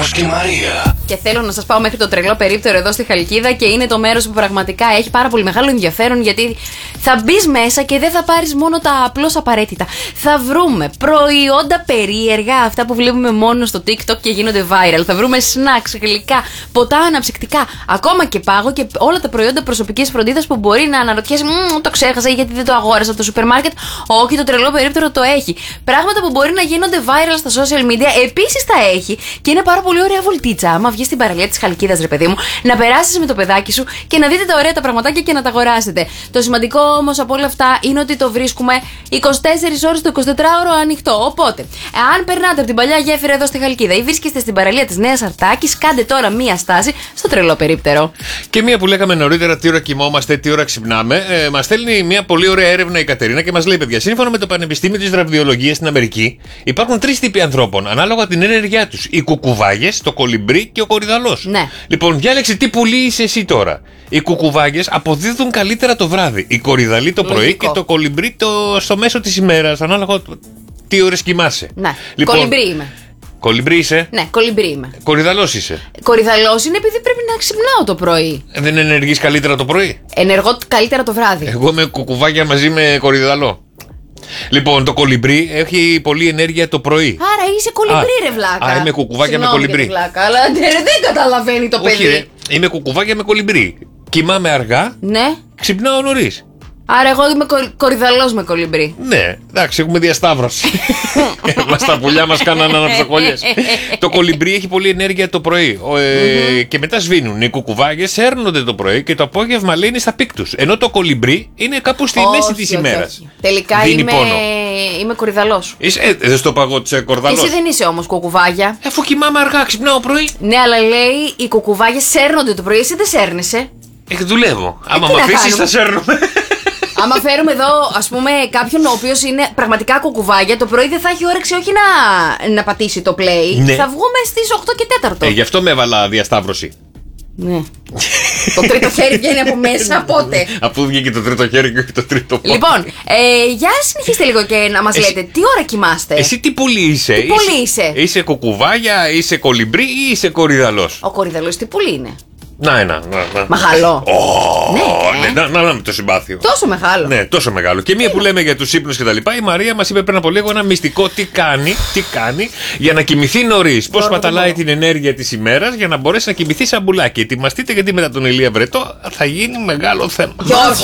Γιώργος και Μαρία. Και θέλω να σας πάω μέχρι το τρελό περίπτερο εδώ στη Χαλκίδα και είναι το μέρος που πραγματικά έχει πάρα πολύ μεγάλο ενδιαφέρον, γιατί θα μπεις μέσα και δεν θα πάρεις μόνο τα απλώς απαραίτητα. Θα βρούμε προϊόντα περίεργα, αυτά που βλέπουμε μόνο στο TikTok και γίνονται viral. Θα βρούμε snacks, γλυκά, ποτά αναψυκτικά, ακόμα και πάγο και όλα τα προϊόντα προσωπικής φροντίδας που μπορεί να αναρωτιέσαι, το ξέχασα γιατί δεν το αγόρασα από το σούπερ μάρκετ. Όχι, το τρελό περίπτερο το έχει. Πράγματα που μπορεί να γίνονται viral στα social media επίσης τα έχει και είναι πάρα πολύ ωραία βολτίτσα. Άμα βγεις στην παραλία της Χαλκίδας, ρε παιδί μου, να περάσεις με το παιδάκι σου και να δείτε τα ωραία τα πραγματάκια και να τα αγοράσετε. Το σημαντικό όμως από όλα αυτά είναι ότι το βρίσκουμε 24 ώρες το 24ωρο ανοιχτό. Οπότε, αν περνάτε από την παλιά γέφυρα εδώ στη Χαλκίδα ή βρίσκεστε στην παραλία της Νέας Αρτάκης, κάντε τώρα μία στάση στο τρελό περίπτερο. Και μία που λέγαμε νωρίτερα, τι ώρα κοιμόμαστε, τι ώρα ξυπνάμε. Μας στέλνει μια πολύ ωραία έρευνα η Κατερίνα και μας λέει, παιδιά, σύμφωνα με το Πανεπιστήμιο της Ραδιολογίας στην Αμερική, υπάρχουν 3 τύποι ανθρώπων ανάλογα την ενέργειά τους: οι κουκουβάγες, το κολυμπρί και ο κορυδαλός. Ναι. Λοιπόν, διάλεξε τι πουλί είσαι εσύ τώρα. Οι κουκουβάγες αποδίδουν καλύτερα το βράδυ. Οι κορυδαλοί το πρωί. Λογικό. Και το κολυμπρί στο μέσο της ημέρας, ανάλογα τι ώρες κοιμάσαι. Ναι. Λοιπόν, Κολυμπρί είμαι. Κολυμπρί είσαι. Ναι, κολυμπρί είμαι. Κορυδαλός είσαι. Κορυδαλός είναι επειδή πρέπει να ξυπνάω το πρωί. Δεν ενεργείς καλύτερα το πρωί. Ενεργώ καλύτερα το βράδυ. Εγώ είμαι κουκουβάγια μαζί με κορυδαλό. Λοιπόν, το κολυμπρί έχει πολλή ενέργεια το πρωί. Άρα είσαι κολυμπρί, ρε βλάκα. είμαι κουκουβάγια με Συγγνώμη, κολυμπρί. ρε βλάκα, αλλά δεν καταλαβαίνει το παιδί. Όχι, ρε, είμαι κουκουβάγια με κολυμπρί. Κοιμάμαι αργά, Ναι. ξυπνάω νωρίς. Άρα εγώ είμαι κορυδαλός με κολυμπρί. Ναι, εντάξει, έχουμε διασταύρωση. Μας τα πουλιά μας κάνανε αναψοκολλιές. Το κολυμπρί έχει πολλή ενέργεια το πρωί. Και μετά σβήνουν. Οι κουκουβάγες έρνονται το πρωί και το απόγευμα λέει είναι στα πικ τους. Ενώ το κολυμπρί είναι κάπου στη μέση της ημέρας. Τελικά είμαι κορυδαλός. Δεν στο παγώ της κορδαλός. Εσύ δεν είσαι όμως κουκουβάγια. Αφού κοιμάμαι αργά, ξυπνάω πρωί. Ναι, αλλά λέει οι κουκουβάγες σέρνονται το πρωί. Εσύ δεν σέρνεσαι. Δουλεύω. Άμα τι με να αφήσεις κάνουμε. θα σέρνουμε. Άμα φέρουμε εδώ, ας πούμε, κάποιον ο οποίος είναι πραγματικά κουκουβάγια, το πρωί δεν θα έχει όρεξη όχι να πατήσει το play. Ναι. Θα βγούμε στις 8 και 4. Γι' αυτό με έβαλα διασταύρωση. Ναι. Το τρίτο χέρι βγαίνει από μέσα, πότε. Αφού βγήκε το τρίτο χέρι και το τρίτο πόδι. Λοιπόν, για συνεχίστε λίγο και να μας λέτε τι ώρα κοιμάστε. Εσύ τι πουλί είσαι. Τι πουλί είσαι. Είσαι κουκουβάγια, είσαι κολυμπρί ή είσαι κορυδαλός. Ο κορυδαλός τι πουλί είναι. Να. Μαγαλό. Ναι, να με το συμπάθειο. Τόσο μεγάλο. Ναι, τόσο μεγάλο. Και μία που λέμε για τους ύπνους και τα λοιπά, η Μαρία μας είπε πριν από λίγο ένα μυστικό τι κάνει για να κοιμηθεί νωρίς. Πώς παταλάει την ενέργεια της ημέρας για να μπορέσει να κοιμηθεί σαν μπουλάκι. Ετοιμαστείτε γιατί μετά τον Ηλία Βρετό θα γίνει μεγάλο θέμα. Γιώργο.